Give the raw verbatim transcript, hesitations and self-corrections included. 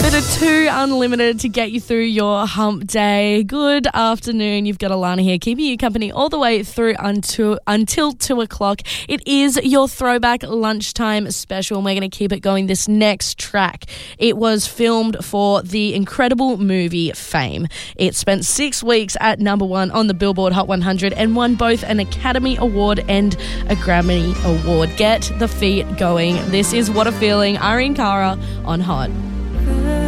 Bit of Two Unlimited to get you through your hump day. Good afternoon. You've got Alana here, keeping you company all the way through until, until two o'clock. It is your throwback lunchtime special, and we're going to keep it going. This next track, it was filmed for the incredible movie Fame. It spent six weeks at number one on the Billboard Hot one hundred and won both an Academy Award and a Grammy Award. Get the feet going. This is What a Feeling. Irene Cara on Hot.